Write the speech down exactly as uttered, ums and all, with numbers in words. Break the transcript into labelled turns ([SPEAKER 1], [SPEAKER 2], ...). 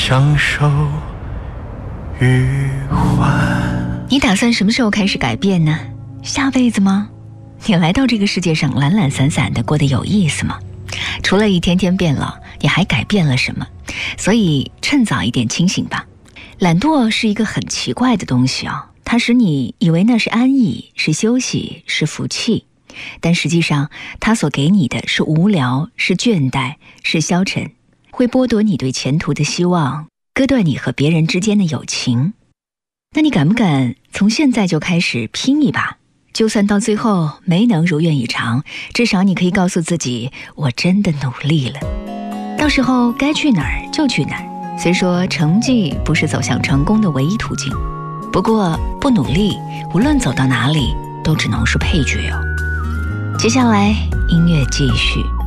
[SPEAKER 1] 享受愉欢。
[SPEAKER 2] 你打算什么时候开始改变呢？下辈子吗？你来到这个世界上懒懒散散的过得有意思吗？除了一天天变老，你还改变了什么？所以趁早一点清醒吧。懒惰是一个很奇怪的东西啊，它使你以为那是安逸，是休息，是福气，但实际上它所给你的是无聊，是倦怠，是消沉，会剥夺你对前途的希望，割断你和别人之间的友情。那你敢不敢从现在就开始拼一把？就算到最后没能如愿以偿，至少你可以告诉自己，我真的努力了。到时候该去哪儿就去哪儿。虽说成绩不是走向成功的唯一途径，不过不努力，无论走到哪里，都只能是配角哦。接下来音乐继续。